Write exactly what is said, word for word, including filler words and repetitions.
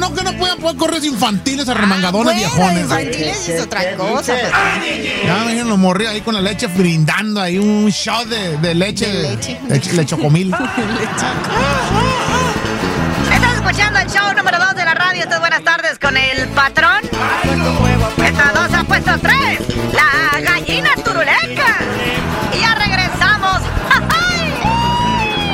no que no puedan poder correr infantiles a remangadones, ah, viejones. Infantiles es otra cosa. Ya vengan los morrillos ahí con la leche brindando ahí un shot de, de leche. De leche. Leche, lechocomil. Estás escuchando el show número dos de la radio. Estas buenas tardes con el patrón.